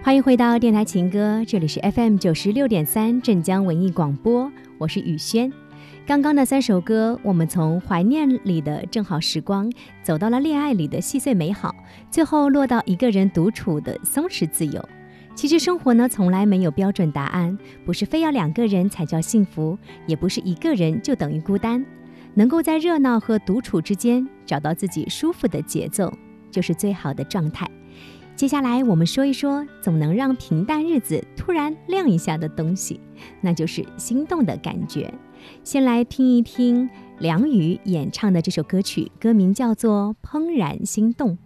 欢迎回到电台情歌，这里是 FM96.3 镇江文艺广播，我是雨轩。刚刚的3首歌，我们从怀念里的正好时光，走到了恋爱里的细碎美好，最后落到一个人独处的松弛自由。其实生活呢，从来没有标准答案，不是非要2个人才叫幸福，也不是1个人就等于孤单。能够在热闹和独处之间找到自己舒服的节奏，就是最好的状态。接下来我们说一说总能让平淡日子突然亮一下的东西，那就是心动的感觉。先来听一听梁宇演唱的这首歌曲，歌名叫做《怦然心动》。